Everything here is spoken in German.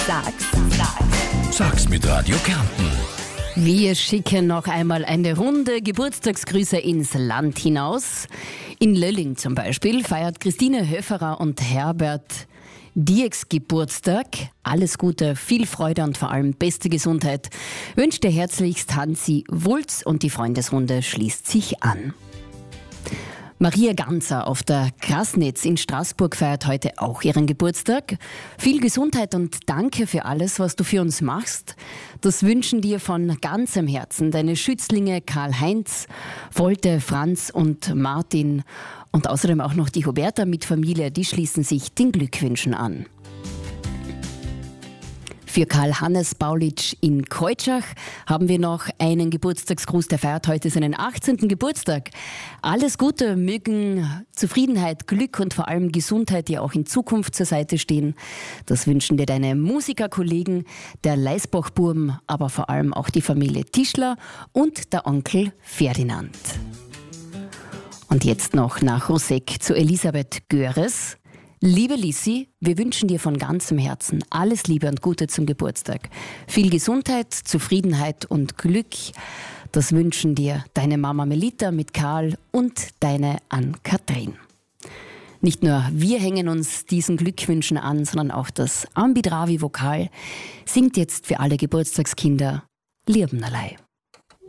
Sag's mit Radio Kärnten. Wir schicken noch einmal eine Runde Geburtstagsgrüße ins Land hinaus. In Lölling zum Beispiel feiert Christine Höferer und Herbert Dierks Geburtstag. Alles Gute, viel Freude und vor allem beste Gesundheit wünscht dir herzlichst Hansi Wulz und die Freundesrunde schließt sich an. Maria Ganzer auf der Krasnitz in Straßburg feiert heute auch ihren Geburtstag. Viel Gesundheit und danke für alles, was du für uns machst. Das wünschen dir von ganzem Herzen deine Schützlinge Karl-Heinz, Volte, Franz und Martin und außerdem auch noch die Huberta mit Familie, die schließen sich den Glückwünschen an. Für Karl-Hannes Baulitsch in Keutschach haben wir noch einen Geburtstagsgruß, der feiert heute seinen 18. Geburtstag. Alles Gute, mögen Zufriedenheit, Glück und vor allem Gesundheit dir auch in Zukunft zur Seite stehen. Das wünschen dir deine Musikerkollegen, der Leisbach-Burm, aber vor allem auch die Familie Tischler und der Onkel Ferdinand. Und jetzt noch nach Roseck zu Elisabeth Göres. Liebe Lissi, wir wünschen dir von ganzem Herzen alles Liebe und Gute zum Geburtstag. Viel Gesundheit, Zufriedenheit und Glück. Das wünschen dir deine Mama Melita mit Karl und deine Ann-Kathrin. Nicht nur wir hängen uns diesen Glückwünschen an, sondern auch das Ambidravi-Vokal singt jetzt für alle Geburtstagskinder Lirbenalei.